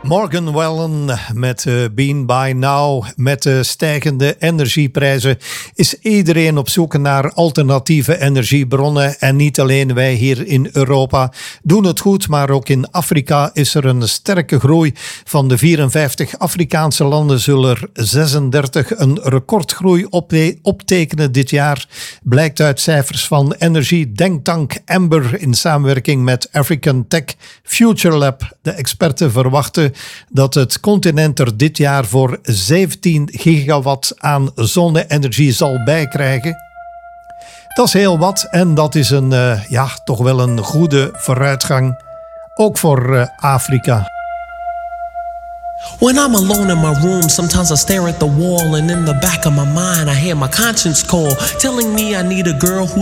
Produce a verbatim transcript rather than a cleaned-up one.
Morgan Wallen met uh, Been By Now. Met de stijgende energieprijzen is iedereen op zoek naar alternatieve energiebronnen. En niet alleen wij hier in Europa doen het goed, maar ook in Afrika is er een sterke groei. Van de vierenvijftig Afrikaanse landen zullen er zesendertig een recordgroei opte- optekenen dit jaar. Blijkt uit cijfers van energiedenktank Amber in samenwerking met African Tech Future Lab. De experten verwachten dat het continent er dit jaar voor zeventien gigawatt aan zonne-energie zal bijkrijgen. Dat is heel wat en dat is een, uh, ja, toch wel een goede vooruitgang, ook voor uh, Afrika. When I'm alone in my room, sometimes I stare at the wall, and in the back of my mind I hear my conscience call, telling me I need a girl who